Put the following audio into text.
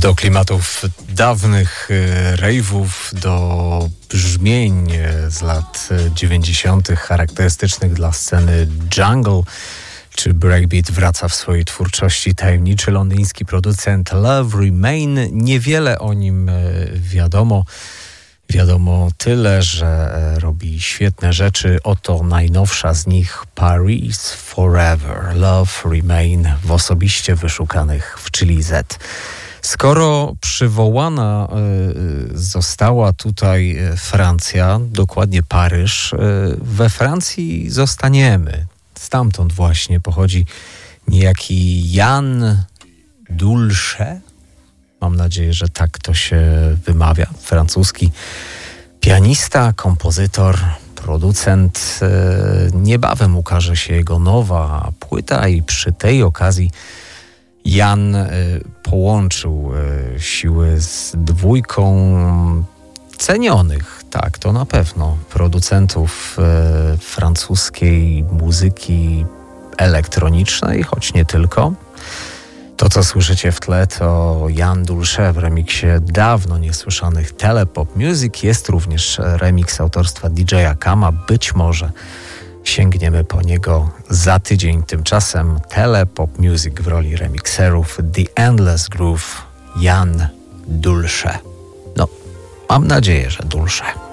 Do klimatów dawnych rave'ów, do brzmień z lat 90. charakterystycznych dla sceny jungle czy breakbeat wraca w swojej twórczości tajemniczy londyński producent Love Remain. Niewiele o nim wiadomo. Wiadomo tyle, że robi świetne rzeczy. Oto najnowsza z nich, Paris Forever. Love Remain w osobiście wyszukanych w Chili Z. Skoro przywołana została tutaj Francja, dokładnie Paryż, we Francji zostaniemy. Stamtąd właśnie pochodzi niejaki Jan Dulce. Mam nadzieję, że tak to się wymawia. Francuski pianista, kompozytor, producent. Niebawem ukaże się jego nowa płyta i przy tej okazji Jan połączył siły z dwójką cenionych, tak, to na pewno, producentów francuskiej muzyki elektronicznej, choć nie tylko. To, co słyszycie w tle, to Jan Dulce w remiksie dawno niesłyszanych Telepop Music. Jest również remix autorstwa DJ-a Kama. Być może sięgniemy po niego za tydzień. Tymczasem Telepop Music w roli remikserów The Endless Groove, Jan Dulce. No, mam nadzieję, że Dulce.